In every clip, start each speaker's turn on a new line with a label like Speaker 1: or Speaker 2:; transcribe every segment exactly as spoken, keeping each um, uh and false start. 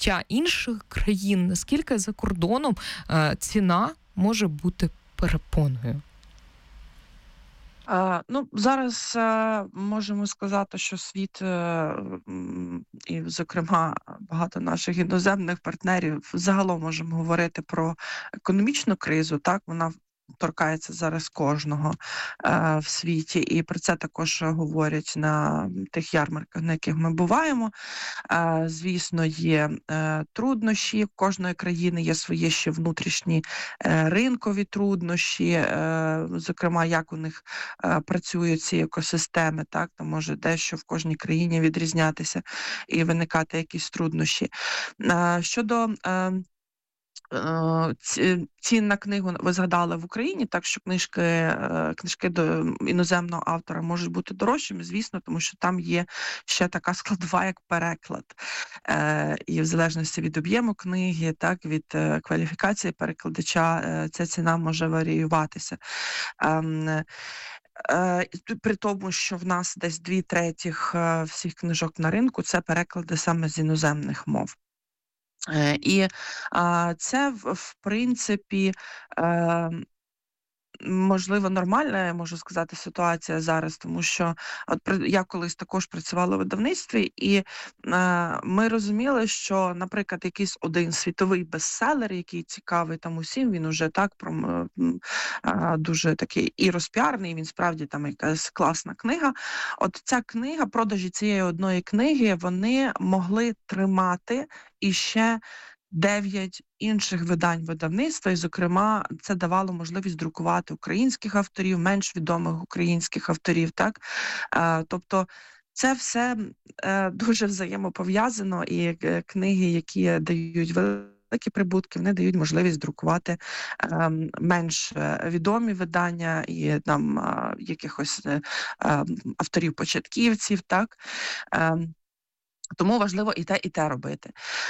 Speaker 1: життя інших країн, наскільки за кордоном ціна може бути перепоною?
Speaker 2: Uh, ну, зараз uh, можемо сказати, що світ, uh, і, зокрема, багато наших іноземних партнерів, загалом можемо говорити про економічну кризу, так, вона торкається зараз кожного е, в світі, і про це також говорять на тих ярмарках, на яких ми буваємо. Е, звісно, є е, труднощі, в кожної країни є свої ще внутрішні е, ринкові труднощі, е, зокрема, як у них е, працюють ці екосистеми, так, то може дещо в кожній країні відрізнятися і виникати якісь труднощі. Е, щодо е, цін на книгу ви згадали в Україні, так що книжки, книжки до іноземного автора можуть бути дорожчими, звісно, тому що там є ще така складова, як переклад. І в залежності від об'єму книги, так, від кваліфікації перекладача, ця ціна може варіюватися. При тому, що в нас десь дві третіх всіх книжок на ринку – це переклади саме з іноземних мов. І а, це, в, в принципі, е, можливо, нормальна, я можу сказати, ситуація зараз, тому що от я колись також працювала в видавництві, і е, ми розуміли, що, наприклад, якийсь один світовий бестселер, який цікавий там усім, він уже так про, е, дуже такий і розпіарний, він справді там якась класна книга. От ця книга, продажі цієї одної книги, вони могли тримати іще дев'ять інших видань видавництва, і, зокрема, це давало можливість друкувати українських авторів, менш відомих українських авторів, так? Е, тобто це все е, дуже взаємопов'язано, і книги, які дають великі прибутки, вони дають можливість друкувати е, менш відомі видання і там е, якихось е, авторів-початківців, так? Е, Тому важливо і те, і те робити.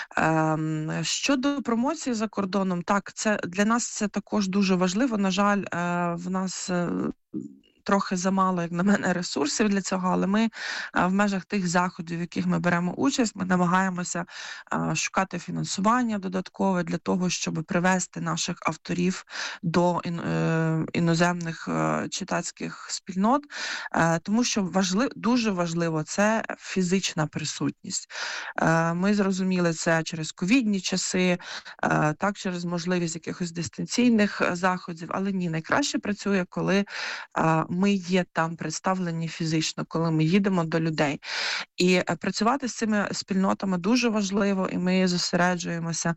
Speaker 2: Ем, щодо промоції за кордоном, так, це для нас це також дуже важливо. На жаль, е, в нас е, трохи замало, як на мене, ресурсів для цього, але ми в межах тих заходів, в яких ми беремо участь, ми намагаємося шукати фінансування додаткове для того, щоб привести наших авторів до іноземних читацьких спільнот, тому що важлив, дуже важливо це фізична присутність. Ми зрозуміли це через ковідні часи, так, через можливість якихось дистанційних заходів, але ні, найкраще працює, коли ми є там представлені фізично, коли ми їдемо до людей. І працювати з цими спільнотами дуже важливо, і ми зосереджуємося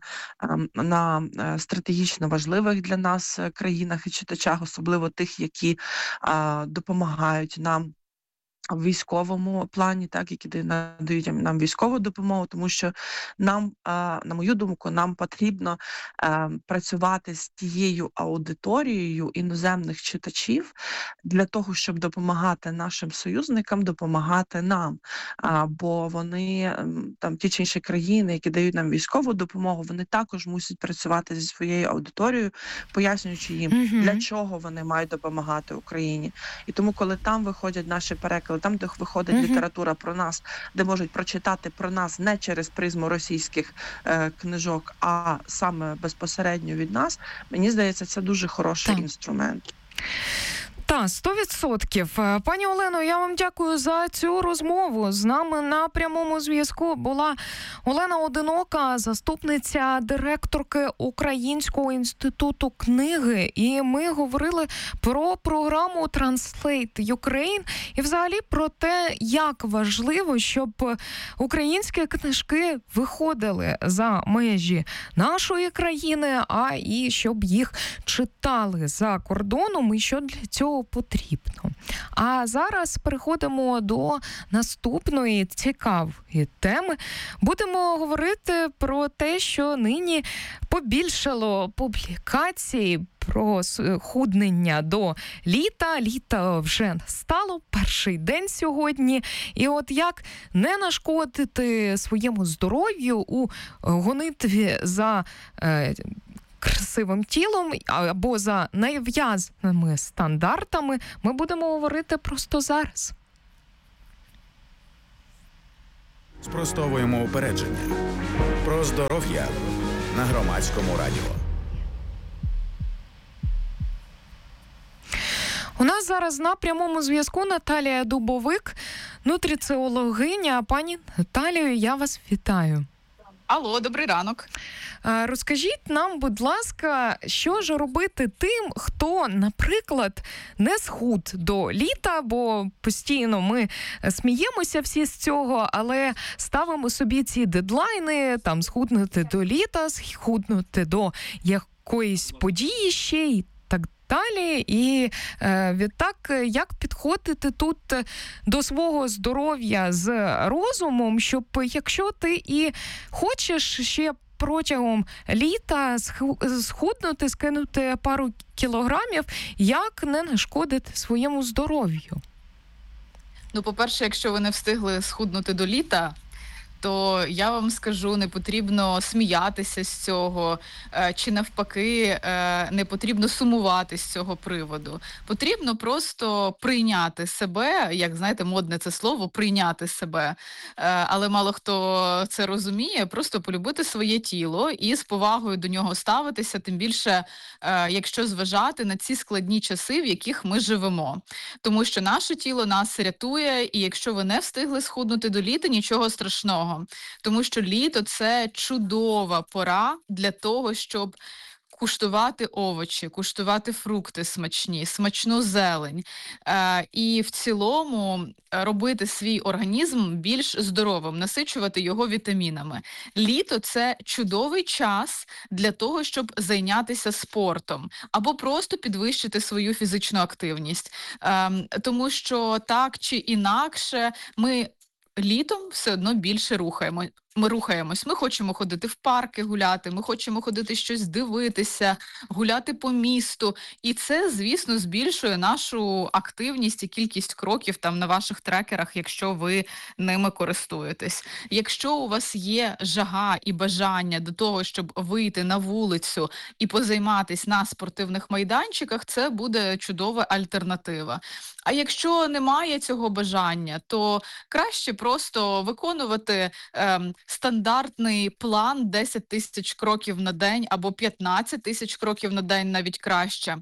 Speaker 2: на стратегічно важливих для нас країнах і читачах, особливо тих, які допомагають нам в військовому плані, так, які надають нам військову допомогу, тому що нам, на мою думку, нам потрібно працювати з тією аудиторією іноземних читачів для того, щоб допомагати нашим союзникам, допомагати нам. Бо вони, там, ті чи інші країни, які дають нам військову допомогу, вони також мусять працювати зі своєю аудиторією, пояснюючи їм, mm-hmm. для чого вони мають допомагати Україні. І тому, коли там виходять наші переклади, там, де виходить uh-huh. література про нас, де можуть прочитати про нас не через призму російських е, книжок, а саме безпосередньо від нас, мені здається, це дуже хороший так. інструмент.
Speaker 1: Так, сто відсотків. Пані Олено, я вам дякую за цю розмову. З нами на прямому зв'язку була Олена Одинока, заступниця директорки Українського інституту книги. І ми говорили про програму Translate Ukraine і взагалі про те, як важливо, щоб українські книжки виходили за межі нашої країни, а і щоб їх читали за кордоном, і що для цього потрібно. А зараз переходимо до наступної цікавої теми. Будемо говорити про те, що нині побільшало публікацій про худнення до літа. Літа вже стало, перший день сьогодні. І от як не нашкодити своєму здоров'ю у гонитві за е, красивим тілом або за нав'язаними стандартами, ми будемо говорити просто зараз.
Speaker 3: Спростовуємо упередження. Про здоров'я на Громадському радіо.
Speaker 1: У нас зараз на прямому зв'язку Наталія Дубовик, нутриціологиня. Пані Наталію, я вас вітаю.
Speaker 4: Алло, добрий ранок.
Speaker 1: Розкажіть нам, будь ласка, що ж робити тим, хто, наприклад, не схуд до літа, бо постійно ми сміємося всі з цього, але ставимо собі ці дедлайни, там, схуднути до літа, схуднути до якоїсь події ще й так далі. І е, відтак, як підходити тут до свого здоров'я з розумом, щоб якщо ти і хочеш ще протягом літа схуднути, скинути пару кілограмів, як не нашкодити своєму здоров'ю?
Speaker 4: Ну, по-перше, якщо ви не встигли схуднути до літа, то я вам скажу, не потрібно сміятися з цього, чи навпаки, не потрібно сумувати з цього приводу. Потрібно просто прийняти себе, як, знаєте, модне це слово, прийняти себе. Але мало хто це розуміє, просто полюбити своє тіло і з повагою до нього ставитися, тим більше, якщо зважати на ці складні часи, в яких ми живемо. Тому що наше тіло нас рятує, і якщо ви не встигли схуднути до літа, нічого страшного. Тому що літо – це чудова пора для того, щоб куштувати овочі, куштувати фрукти смачні, смачну зелень. Е, і в цілому робити свій організм більш здоровим, насичувати його вітамінами. Літо – це чудовий час для того, щоб зайнятися спортом або просто підвищити свою фізичну активність. Е, тому що так чи інакше ми літом все одно більше рухаємо. Ми рухаємось, ми хочемо ходити в парки гуляти, ми хочемо ходити щось дивитися, гуляти по місту. І це, звісно, збільшує нашу активність і кількість кроків там на ваших трекерах, якщо ви ними користуєтесь. Якщо у вас є жага і бажання до того, щоб вийти на вулицю і позайматись на спортивних майданчиках, це буде чудова альтернатива. А якщо немає цього бажання, то краще просто виконувати ем, стандартний план десять тисяч кроків на день або п'ятнадцять тисяч кроків на день, навіть краще.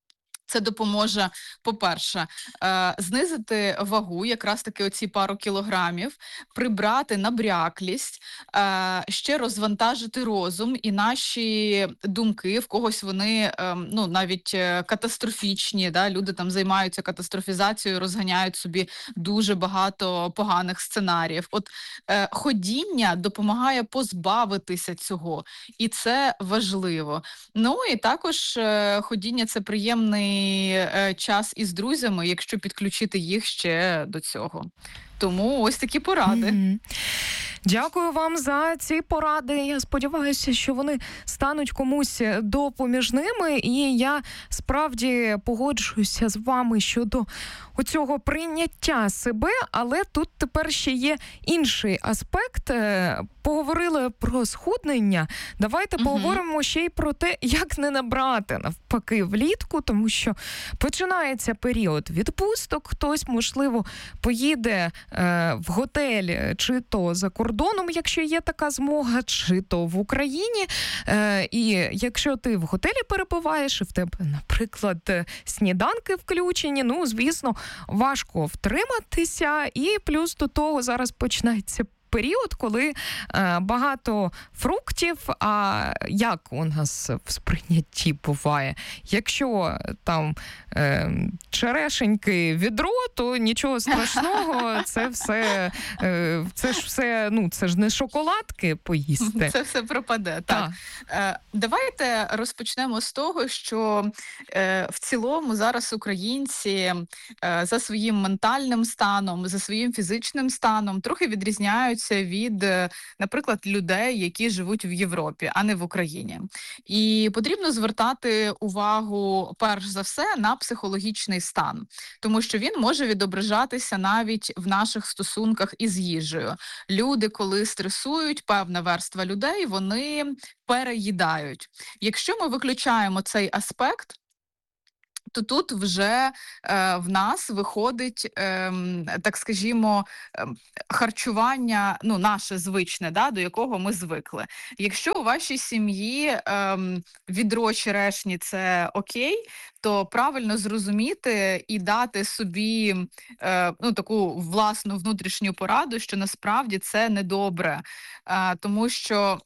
Speaker 4: Це допоможе, по-перше, е, знизити вагу, якраз таки оці пару кілограмів, прибрати набряклість, е, ще розвантажити розум і наші думки, в когось вони е, ну, навіть катастрофічні, да? Люди там займаються катастрофізацією, розганяють собі дуже багато поганих сценаріїв. От е, ходіння допомагає позбавитися цього, і це важливо. Ну і також е, ходіння – це приємний час із друзями, якщо підключити їх ще до цього. Тому ось такі поради.
Speaker 1: Mm-hmm. Дякую вам за ці поради. Я сподіваюся, що вони стануть комусь допоміжними. І я справді погоджуюся з вами щодо оцього прийняття себе, але тут тепер ще є інший аспект. Поговорили про схуднення. Давайте uh-huh. поговоримо ще й про те, як не набрати навпаки влітку, тому що починається період відпусток. Хтось, можливо, поїде е, в готель чи то за кордоном, якщо є така змога, чи то в Україні. Е, і якщо ти в готелі перебуваєш, і в тебе, наприклад, сніданки включені, ну, звісно, важко втриматися. І плюс до того зараз починається період, коли е, багато фруктів, а як у нас в сприйнятті буває? Якщо там е, черешеньки відро, то нічого страшного, це все, е, це ж все, ну, це ж не шоколадки поїсти.
Speaker 4: Це все пропаде, так. Е, давайте розпочнемо з того, що е, в цілому зараз українці е, за своїм ментальним станом, за своїм фізичним станом трохи відрізняються від, наприклад, людей, які живуть в Європі, а не в Україні. І потрібно звертати увагу, перш за все, на психологічний стан, тому що він може відображатися навіть в наших стосунках із їжею. Люди, коли стресують, певна верства людей, вони переїдають. Якщо ми виключаємо цей аспект, то тут вже е, в нас виходить, е, так скажімо, е, харчування, ну, наше звичне, да, до якого ми звикли. Якщо у вашій сім'ї е, відро черешні – це окей, то правильно зрозуміти і дати собі е, ну, таку власну внутрішню пораду, що насправді це недобре, е, тому що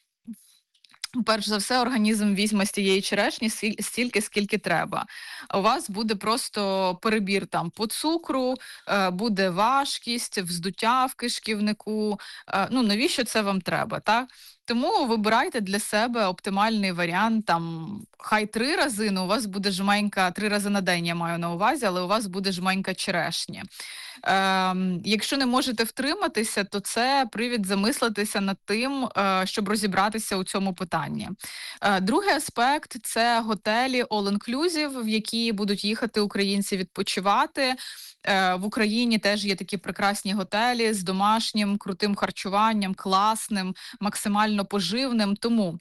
Speaker 4: перш за все, організм візьме з тієї черешні стільки, скільки треба. У вас буде просто перебір там по цукру, буде важкість, вздуття в кишківнику. Ну, навіщо це вам треба, так? Тому вибирайте для себе оптимальний варіант, там, хай три рази, ну, у вас буде жменька, три рази на день я маю на увазі, але у вас буде жменька черешні. Е, якщо не можете втриматися, то це привід замислитися над тим, е, щоб розібратися у цьому питанні. Е, другий аспект – це готелі all-inclusive, в які будуть їхати українці відпочивати. В Україні теж є такі прекрасні готелі з домашнім, крутим харчуванням, класним, максимально поживним. Тому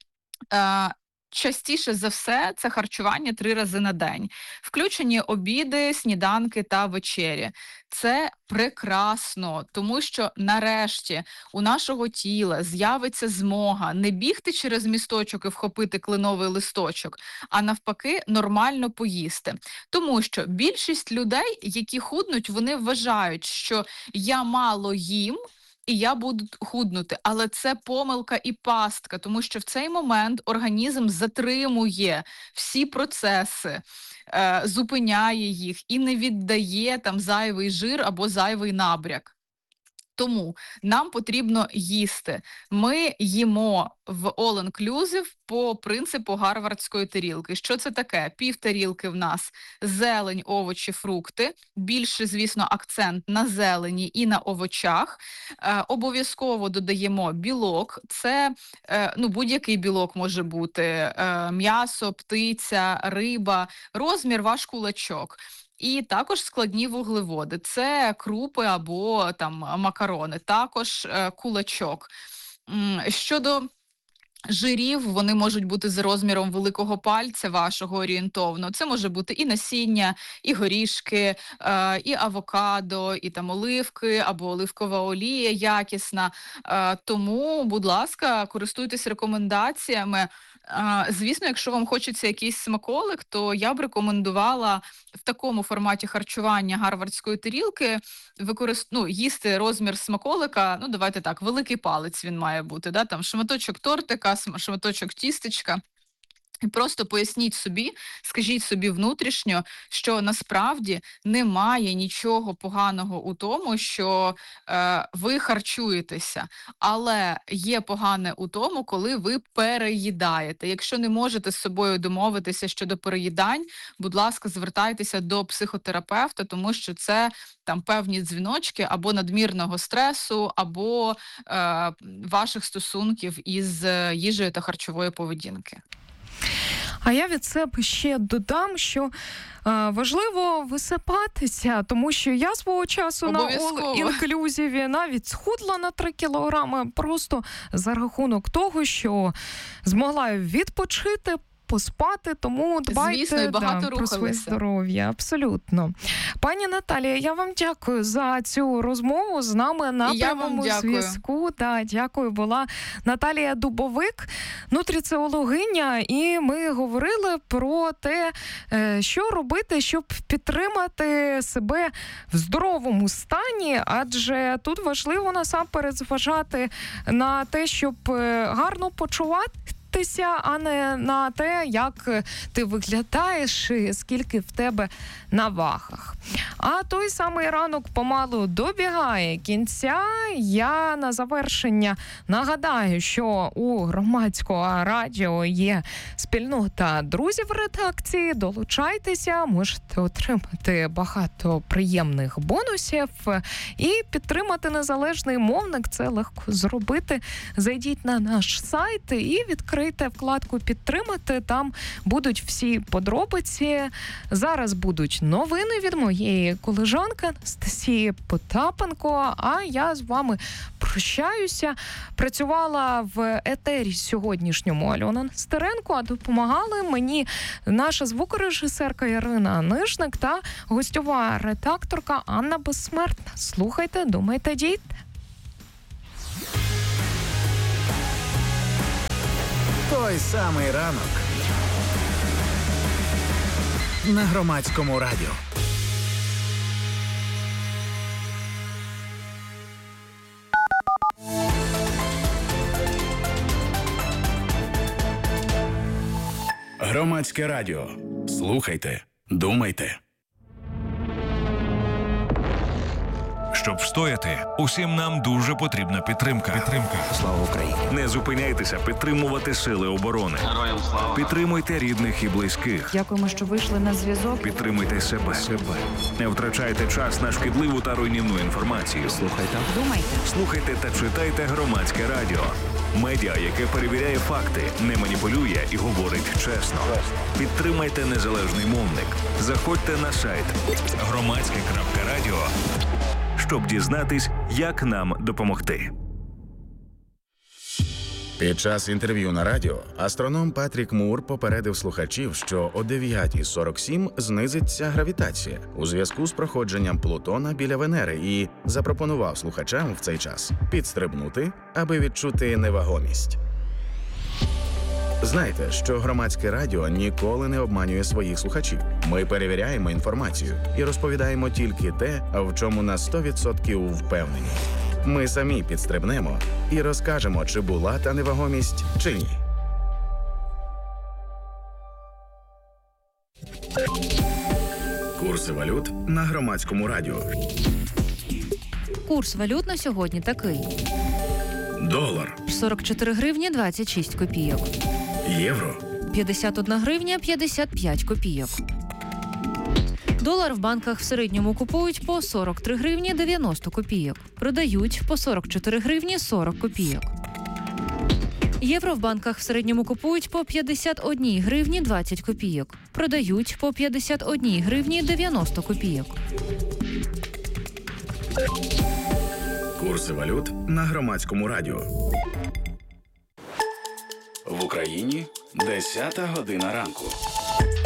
Speaker 4: е, частіше за все це харчування три рази на день. Включені обіди, сніданки та вечері. Це прекрасно, тому що нарешті у нашого тіла з'явиться змога не бігти через місточок і вхопити кленовий листочок, а навпаки нормально поїсти. Тому що більшість людей, які худнуть, вони вважають, що я мало їм, і я буду худнути. Але це помилка і пастка, тому що в цей момент організм затримує всі процеси, е, зупиняє їх і не віддає там зайвий жир або зайвий набряк. Тому нам потрібно їсти. Ми їмо в all-inclusive по принципу гарвардської тарілки. Що це таке? Пів тарілки в нас зелень, овочі, фрукти. Більше, звісно, акцент на зелені і на овочах. Е, обов'язково додаємо білок. Це е, ну, будь-який білок може бути. Е, м'ясо, птиця, риба, розмір ваш кулачок. І також складні вуглеводи. Це крупи або там макарони, також е, кулачок. Щодо жирів, вони можуть бути за розміром великого пальця вашого орієнтовно. Це може бути і насіння, і горішки, е, і авокадо, і там оливки, або оливкова олія якісна. Е, тому, будь ласка, користуйтесь рекомендаціями. Uh, звісно, якщо вам хочеться якийсь смаколик, то я б рекомендувала в такому форматі харчування гарвардської тарілки використ... ну, їсти розмір смаколика, ну давайте так, великий палець він має бути, да? Там шматочок тортика, шматочок тістечка. І просто поясніть собі, скажіть собі внутрішньо, що насправді немає нічого поганого у тому, що е, ви харчуєтеся, але є погане у тому, коли ви переїдаєте. Якщо не можете з собою домовитися щодо переїдань, будь ласка, звертайтеся до психотерапевта, тому що це там певні дзвіночки або надмірного стресу, або е, ваших стосунків із їжею та харчової поведінки.
Speaker 1: А я від себе ще додам, що е, важливо висипатися, тому що я свого часу на all-inclusive навіть схудла на три кілограми просто за рахунок того, що змогла відпочити, поспати, тому дбайте,
Speaker 4: звісно, і багато
Speaker 1: да, про своє здоров'я. Абсолютно. Пані Наталія, я вам дякую за цю розмову з нами на прямому зв'язку. Да, дякую. Була Наталія Дубовик, нутриціологиня, і ми говорили про те, що робити, щоб підтримати себе в здоровому стані, адже тут важливо насамперед зважати на те, щоб гарно почувати, а не на те, як ти виглядаєш і скільки в тебе на вагах. А той самий ранок помалу добігає кінця. Я на завершення нагадаю, що у Громадського радіо є спільнота друзів редакції. Долучайтеся, можете отримати багато приємних бонусів і підтримати незалежний мовник. Це легко зробити. Зайдіть на наш сайт і відкрити відкрийте вкладку «Підтримати», там будуть всі подробиці. Зараз будуть новини від моєї колежанки Анастасії Потапенко, а я з вами прощаюся. Працювала в етері сьогоднішньому Альона Нестеренко, а допомагали мені наша звукорежисерка Ірина Нишник та гостьова редакторка Анна Безсмертна. Слухайте, думайте, дійте.
Speaker 3: Той самий ранок на Громадському радіо. Громадське радіо. Слухайте, думайте.
Speaker 5: Щоб встояти, усім нам дуже потрібна підтримка. Підтримка.
Speaker 3: Слава Україні.
Speaker 5: Не зупиняйтеся підтримувати сили оборони.
Speaker 6: Героям слава.
Speaker 5: Підтримуйте рідних і близьких.
Speaker 7: Дякуємо, що вийшли на зв'язок.
Speaker 5: Підтримуйте себе. себе. Не втрачайте час на шкідливу та руйнівну інформацію.
Speaker 3: Слухайте.
Speaker 7: Думайте.
Speaker 5: Слухайте та читайте Громадське радіо. Медіа, яке перевіряє факти, не маніпулює і говорить чесно. Підтримайте незалежний мовник. Заходьте на сайт громадське крапка радіо, щоб дізнатись, як нам допомогти.
Speaker 3: Під час інтерв'ю на радіо астроном Патрік Мур попередив слухачів, що о дев'ята сорок сім знизиться гравітація у зв'язку з проходженням Плутона біля Венери і запропонував слухачам в цей час підстрибнути, аби відчути невагомість. Знайте, що Громадське радіо ніколи не обманює своїх слухачів. Ми перевіряємо інформацію і розповідаємо тільки те, в чому на сто відсотків впевнені. Ми самі підстрибнемо і розкажемо, чи була та невагомість, чи ні. Курси валют на Громадському радіо.
Speaker 8: Курс валют на сьогодні такий.
Speaker 3: Долар,
Speaker 8: сорок чотири гривні двадцять шість копійок.
Speaker 3: євро,
Speaker 8: п'ятдесят одна гривня п'ятдесят п'ять копійок. Долар в банках в середньому купують по сорок три гривні дев'яносто копійок. Продають по сорок чотири гривні сорок копійок. Євро в банках в середньому купують по п'ятдесят одна гривні двадцять копійок. Продають по п'ятдесят одна гривні дев'яносто копійок.
Speaker 3: курси валют на Громадському радіо. В Україні десята година ранку.